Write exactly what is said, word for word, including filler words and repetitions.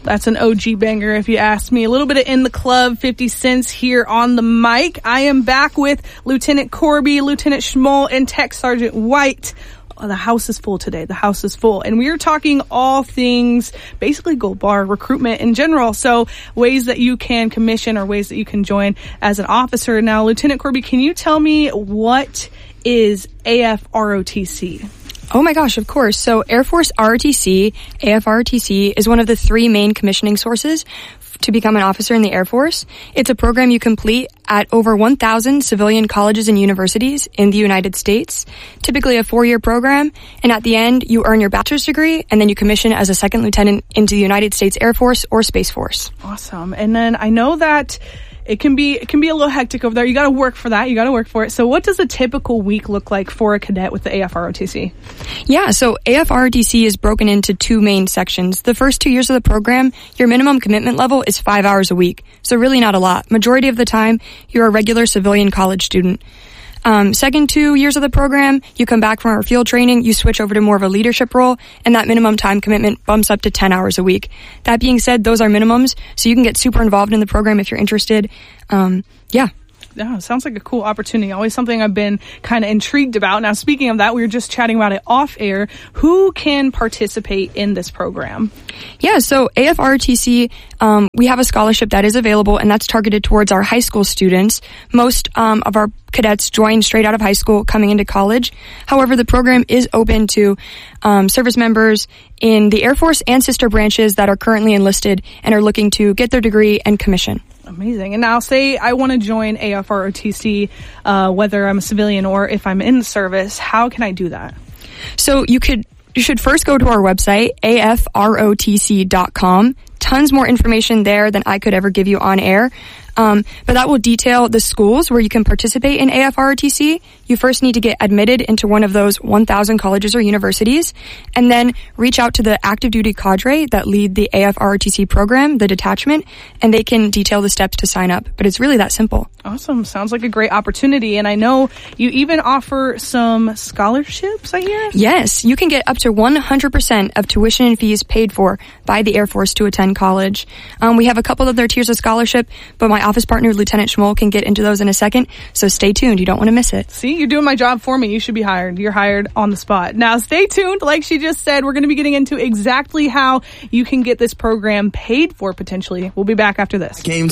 That's an O G banger if you ask me. A little bit of In the Club, fifty cents here on the mic. I am back with Lieutenant Corby, Lieutenant Schmoll, and Tech Sergeant White. Oh, the house is full today. The house is full. And we are talking all things, basically Gold Bar recruitment in general. So ways that you can commission or ways that you can join as an officer. Now, Lieutenant Corby, can you tell me what is A F R O T C? Oh my gosh, of course. So Air Force R O T C, A F R O T C, is one of the three main commissioning sources to become an officer in the Air Force. It's a program you complete at over one thousand civilian colleges and universities in the United States, typically a four-year program, and at the end, you earn your bachelor's degree, and then you commission as a second lieutenant into the United States Air Force or Space Force. Awesome. And then I know that It can be it can be a little hectic over there. You got to work for that. You got to work for it. So what does a typical week look like for a cadet with the A F R O T C? Yeah, so A F R O T C is broken into two main sections. The first two years of the program, your minimum commitment level is five hours a week. So really not a lot. Majority of the time, you're a regular civilian college student. Um, second two years of the program, you come back from our field training, you switch over to more of a leadership role, and that minimum time commitment bumps up to ten hours a week. That being said, those are minimums, so you can get super involved in the program if you're interested. Um, yeah. Yeah, it sounds like a cool opportunity. Always something I've been kind of intrigued about. Now, speaking of that, we were just chatting about it off air. Who can participate in this program? Yeah, so A F R O T C, um, we have a scholarship that is available, and that's targeted towards our high school students. Most um, of our cadets join straight out of high school coming into college. However, the program is open to um, service members in the Air Force and sister branches that are currently enlisted and are looking to get their degree and commission. Amazing. And now say I want to join A F R O T C, uh, whether I'm a civilian or if I'm in the service. How can I do that? So you could, you should first go to our website, A F R O T C dot com. Tons more information there than I could ever give you on air. Um, but that will detail the schools where you can participate in A F R O T C. You first need to get admitted into one of those one thousand colleges or universities, and then reach out to the active duty cadre that lead the A F R O T C program, the detachment, and they can detail the steps to sign up. But it's really that simple. Awesome. Sounds like a great opportunity. And I know you even offer some scholarships, I hear? Yes. You can get up to one hundred percent of tuition and fees paid for by the Air Force to attend college. Um, we have a couple of their tiers of scholarship, but my office partner, Lieutenant Schmoll, can get into those in a second. So stay tuned. You don't want to miss it. See, you're doing my job for me. You should be hired. You're hired on the spot. Now, stay tuned. Like she just said, we're going to be getting into exactly how you can get this program paid for potentially. We'll be back after this.